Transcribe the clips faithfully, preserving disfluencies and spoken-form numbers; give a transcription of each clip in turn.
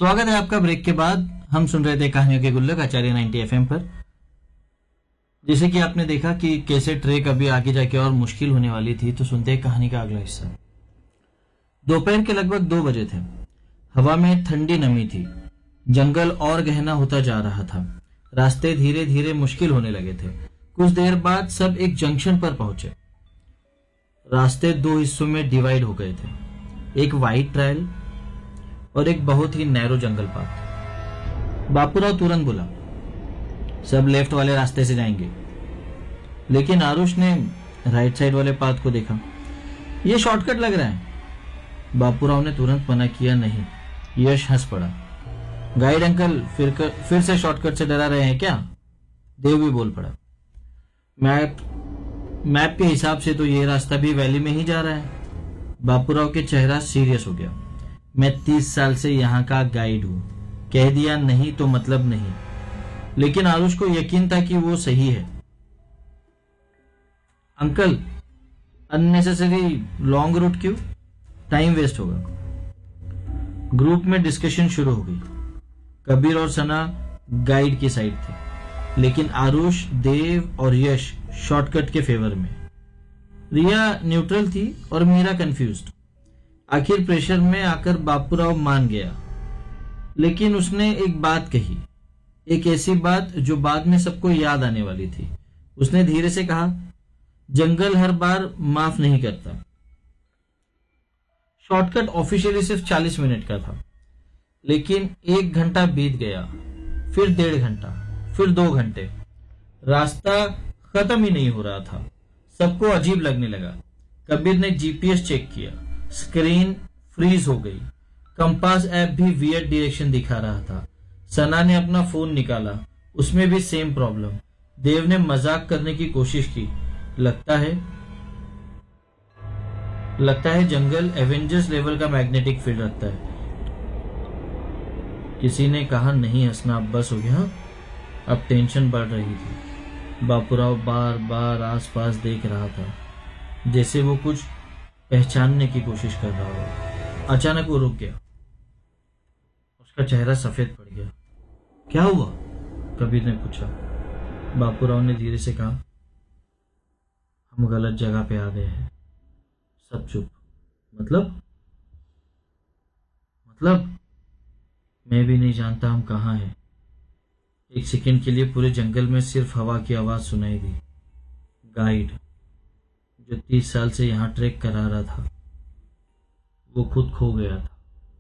स्वागत है आपका ब्रेक के बाद। हम सुन रहे थे कहानियों के गुल्लक आचार्य नाइंटी एफएम पर। जैसे कि आपने देखा कि कैसे ट्रेक अभी आगे जाके और मुश्किल होने वाली थी, तो सुनते हैं कहानी का अगला हिस्सा। दोपहर के लगभग दो बजे थे। हवा में ठंडी नमी थी। जंगल और गहना होता जा रहा था। रास्ते धीरे धीरे मुश्किल होने लगे थे। कुछ देर बाद सब एक जंक्शन पर पहुंचे। रास्ते दो हिस्सों में डिवाइड हो गए थे, एक वाइड ट्रायल और एक बहुत ही नैरो जंगल पाथ। बापूराव तुरंत बोला, सब लेफ्ट वाले रास्ते से जाएंगे। लेकिन आरुष ने राइट साइड वाले पाथ को देखा। यह शॉर्टकट लग रहा है। बापूराव ने तुरंत मना किया, नहीं। यश हंस पड़ा। गाइड अंकल फिर कर, फिर से शॉर्टकट से डरा रहे हैं क्या? देव भी बोल पड़ा। मैप मैप के हिसाब से तो ये रास्ता भी वैली में ही जा रहा है। बापूराव के चेहरा सीरियस हो गया। मैं तीस साल से यहाँ का गाइड हूं। कह दिया नहीं तो मतलब नहीं। लेकिन आरुष को यकीन था कि वो सही है। अंकल, अननेसेसरी लॉन्ग रूट क्यों? टाइम वेस्ट होगा। ग्रुप में डिस्कशन शुरू हो गई। कबीर और सना गाइड की साइड थे, लेकिन आरुष, देव और यश शॉर्टकट के फेवर में। रिया न्यूट्रल थी और मीरा कंफ्यूज्ड। आखिर प्रेशर में आकर बापूराव मान गया, लेकिन उसने एक बात कही, एक ऐसी बात जो बाद में सबको याद आने वाली थी। उसने धीरे से कहा, जंगल हर बार माफ नहीं करता। शॉर्टकट ऑफिशियली सिर्फ चालीस मिनट का था, लेकिन एक घंटा बीत गया, फिर डेढ़ घंटा, फिर दो घंटे। रास्ता खत्म ही नहीं हो रहा था। सबको अजीब लगने लगा। कबीर ने जीपीएस चेक किया, स्क्रीन फ्रीज हो गई। कंपास ऐप भी वियर्ड डायरेक्शन दिखा रहा था। सना ने अपना फोन निकाला, उसमें भी सेम प्रॉब्लम। देव ने मजाक करने की कोशिश की, लगता है लगता है जंगल एवेंजर्स लेवल का मैग्नेटिक फील्ड रखता है। किसी ने कहा, नहीं हंसना, अब बस हो गया। अब टेंशन बढ़ रही थी। बापूराव बार बार आसपास देख रहा था, जैसे वो कुछ पहचानने की कोशिश कर रहा हो। अचानक वो रुक गया। उसका चेहरा सफेद पड़ गया। क्या हुआ? कबीर ने पूछा। बापूराव ने धीरे से कहा, हम गलत जगह पे आ गए हैं। सब चुप। मतलब मतलब मैं भी नहीं जानता हम कहाँ हैं। एक सेकंड के लिए पूरे जंगल में सिर्फ हवा की आवाज सुनाई दी। गाइड जो तीस साल से यहां ट्रेक करा रहा था, वो खुद खो गया था।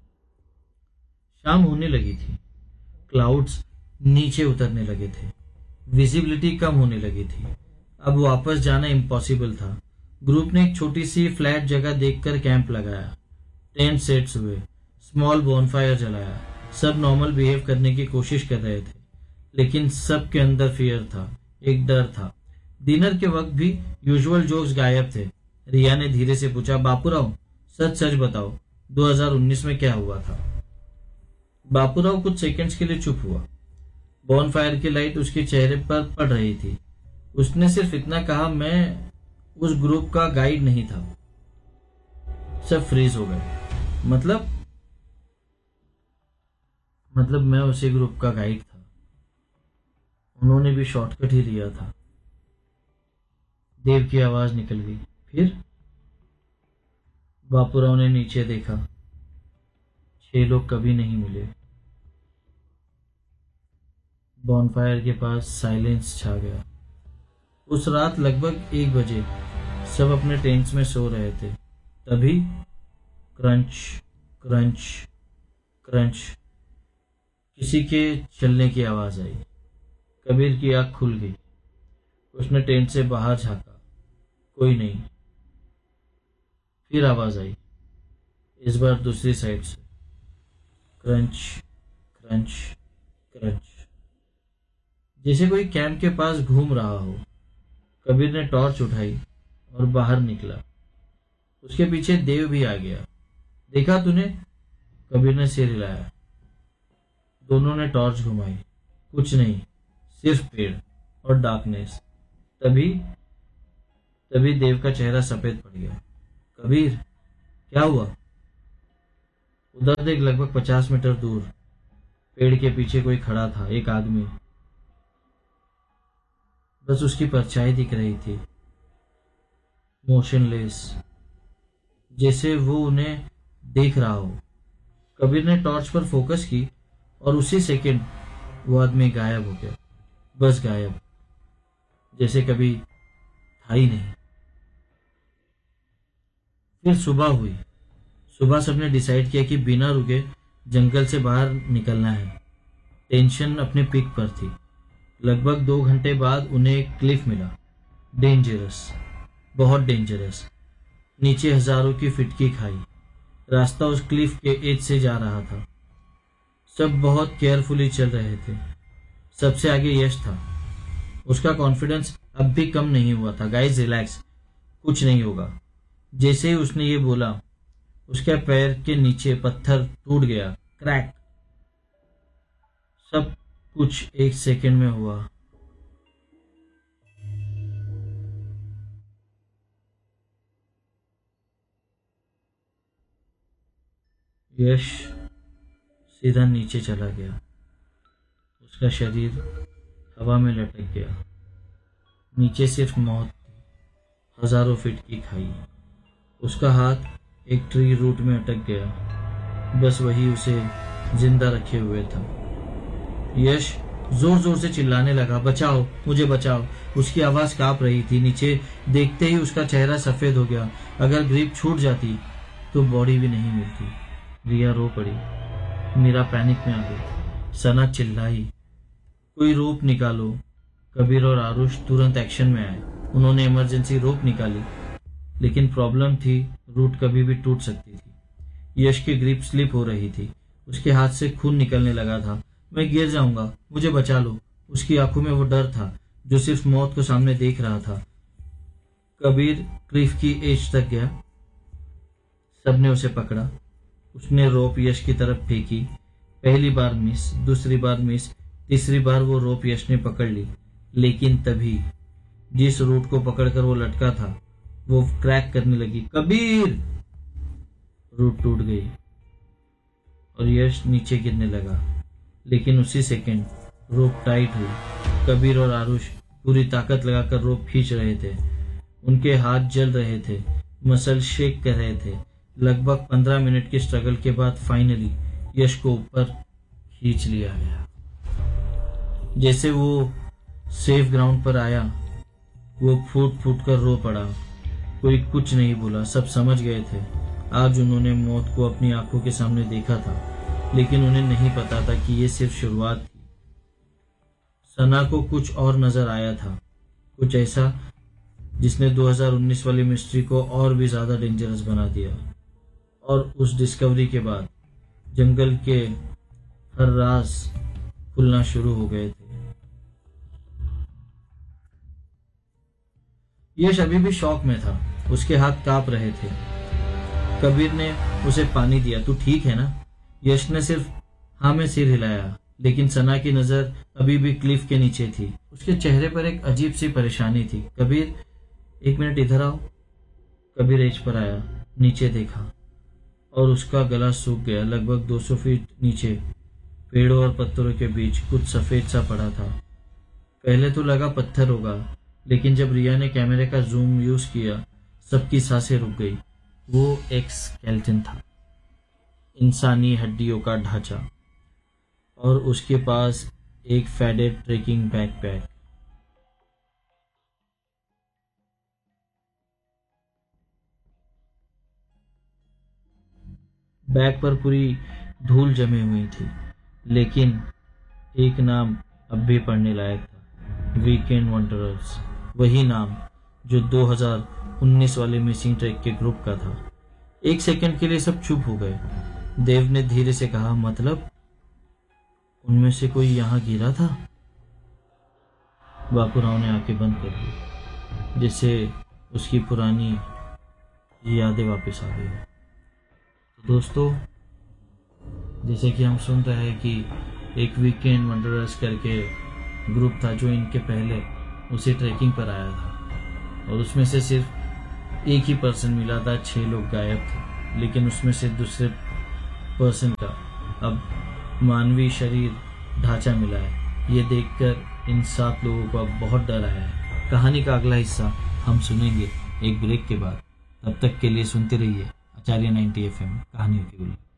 शाम होने लगी थी। क्लाउड्स नीचे उतरने लगे थे। विजिबिलिटी कम होने लगी थी। अब वापस जाना इम्पॉसिबल था। ग्रुप ने एक छोटी सी फ्लैट जगह देखकर कैंप लगाया। टेंट सेट्स हुए, स्मॉल बॉनफायर जलाया। सब नॉर्मल बिहेव करने की कोशिश कर रहे थे, लेकिन सबके अंदर फियर था, एक डर था। डिनर के वक्त भी यूजुअल जोक्स गायब थे। रिया ने धीरे से पूछा, बापूराव सच सच बताओ, दो हज़ार उन्नीस में क्या हुआ था? बापूराव कुछ सेकंड्स के लिए चुप हुआ। बॉनफायर की लाइट उसके चेहरे पर पड़ रही थी। उसने सिर्फ इतना कहा, मैं उस ग्रुप का गाइड नहीं था। सब फ्रीज हो गए। मतलब मतलब मैं उसी ग्रुप का गाइड था। उन्होंने भी शॉर्टकट ही लिया था। देव की आवाज निकल गई। फिर? बापूराव ने नीचे देखा। छह लोग कभी नहीं मिले। बॉनफायर के पास साइलेंस छा गया। उस रात लगभग एक बजे सब अपने टेंट्स में सो रहे थे। तभी क्रंच क्रंच क्रंच किसी के चलने की आवाज आई। कबीर की आंख खुल गई। उसने टेंट से बाहर झांका। कोई नहीं। फिर आवाज आई, इस बार दूसरी साइड से। क्रंच क्रंच क्रंच, जैसे कोई कैंप के पास घूम रहा हो। कबीर ने टॉर्च उठाई और बाहर निकला। उसके पीछे देव भी आ गया। देखा तूने? कबीर ने सिर हिलाया। दोनों ने टॉर्च घुमाई। कुछ नहीं, सिर्फ पेड़ और डार्कनेस। तभी तभी देव का चेहरा सफेद पड़ गया। कबीर, क्या हुआ? उधर देख, लगभग पचास मीटर दूर पेड़ के पीछे कोई खड़ा था, एक आदमी, बस उसकी परछाई दिख रही थी, मोशनलेस, जैसे वो उन्हें देख रहा हो। कबीर ने टॉर्च पर फोकस की और उसी सेकंड वो आदमी गायब हो गया, बस गायब, जैसे कभी था ही नहीं। फिर सुबह हुई। सुबह सबने डिसाइड किया कि बिना रुके जंगल से बाहर निकलना है। टेंशन अपने पीक पर थी। लगभग दो घंटे बाद उन्हें एक क्लिफ मिला। डेंजरस, बहुत डेंजरस। नीचे हजारों की फीट की खाई। रास्ता उस क्लिफ के एज से जा रहा था। सब बहुत केयरफुली चल रहे थे। सबसे आगे यश था। उसका कॉन्फिडेंस अब भी कम नहीं हुआ था। गाइस रिलैक्स, कुछ नहीं होगा। जैसे ही उसने ये बोला, उसके पैर के नीचे पत्थर टूट गया, क्रैक। सब कुछ एक सेकंड में हुआ। यश सीधा नीचे चला गया। उसका शरीर हवा में लटक गया। नीचे सिर्फ मौत थी, हजारों फीट की खाई। उसका हाथ एक ट्री रूट में अटक गया, बस वही उसे जिंदा रखे हुए था। यश जोर जोर से चिल्लाने लगा, बचाओ, मुझे बचाओ। उसकी आवाज कांप रही थी। नीचे देखते ही उसका चेहरा सफेद हो गया। अगर ग्रिप छूट जाती तो बॉडी भी नहीं मिलती। रिया रो पड़ी। मीरा पैनिक में आ गई। सना चिल्लाई, कोई रोप निकालो। कबीर और आरुष तुरंत एक्शन में आए। उन्होंने इमरजेंसी रोप निकाली, लेकिन प्रॉब्लम थी, रूट कभी भी टूट सकती थी। यश की ग्रिप स्लिप हो रही थी। उसके हाथ से खून निकलने लगा था। मैं गिर जाऊंगा, मुझे बचा लो। उसकी आंखों में वो डर था जो सिर्फ मौत को सामने देख रहा था। कबीर क्लिफ की एज तक गया। सबने उसे पकड़ा। उसने रोप यश की तरफ फेंकी। पहली बार मिस, दूसरी बार मिस, तीसरी बार वो रोप यश ने पकड़ ली। लेकिन तभी जिस रूट को पकड़कर वो लटका था वो क्रैक करने लगी। कबीर! रूट टूट गई और यश नीचे गिरने लगा। लेकिन उसी सेकंड रोप टाइट हुई। कबीर और आरुष पूरी ताकत लगाकर रोप खींच रहे थे। उनके हाथ जल रहे थे, मसल शेक कर रहे थे। लगभग पंद्रह मिनट के स्ट्रगल के बाद फाइनली यश को ऊपर खींच लिया गया। जैसे वो सेफ ग्राउंड पर आया, वो फूट फूट कर रो पड़ा। कोई कुछ नहीं बोला। सब समझ गए थे आज उन्होंने मौत को अपनी आंखों के सामने देखा था, लेकिन उन्हें नहीं पता था कि ये सिर्फ शुरुआत थी। सना को कुछ और नजर आया था, कुछ ऐसा जिसने दो हज़ार उन्नीस वाली मिस्ट्री को और भी ज्यादा डेंजरस बना दिया। और उस डिस्कवरी के बाद जंगल के हर राज खुलना शुरू हो गए थे। यश अभी भी शॉक में था। उसके हाथ कांप रहे थे। कबीर ने उसे पानी दिया। तू ठीक है ना? यश ने सिर्फ हाँ में सिर हिलाया, लेकिन सना की नजर अभी भी क्लिफ के नीचे थी। उसके चेहरे पर एक अजीब सी परेशानी थी। कबीर, एक मिनट इधर आओ। कबीर एज पर आया, नीचे देखा और उसका गला सूख गया। लगभग दो सौ फीट नीचे पेड़ों और पत्थरों के बीच कुछ सफेद सा पड़ा था। पहले तो लगा पत्थर होगा, लेकिन जब रिया ने कैमरे का जूम यूज किया, सबकी सांसें रुक गई। वो एक स्केलेटन था, इंसानी हड्डियों का ढांचा, और उसके पास एक फेडेड ट्रेकिंग बैकपैक। बैग पर पूरी धूल जमी हुई थी, लेकिन एक नाम अब भी पढ़ने लायक था, वीकेंड वंडरर्स। वही नाम जो दो हज़ार उन्नीस वाले मिसिंग ट्रैक के ग्रुप का था। एक सेकंड के लिए सब चुप हो गए। देव ने धीरे से कहा, मतलब उनमें से कोई यहाँ गिरा था? बापूराव ने आंखें बंद कर दी, जिससे उसकी पुरानी यादें वापस आ गई। तो दोस्तों, जैसे कि हम सुन रहे हैं कि एक वीकेंड वंडरर्स करके ग्रुप था जो इनके पहले उसी ट्रैकिंग पर आया था, और उसमें से सिर्फ एक ही पर्सन मिला था। छह लोग गायब थे, लेकिन उसमें से दूसरे पर्सन का अब मानवीय शरीर ढांचा मिला है। ये देखकर इन सात लोगों को अब बहुत डर आया है। कहानी का अगला हिस्सा हम सुनेंगे एक ब्रेक के बाद। तब तक के लिए सुनते रहिए आचार्य नाइंटी एफ एम कहानियों की गुल्लक।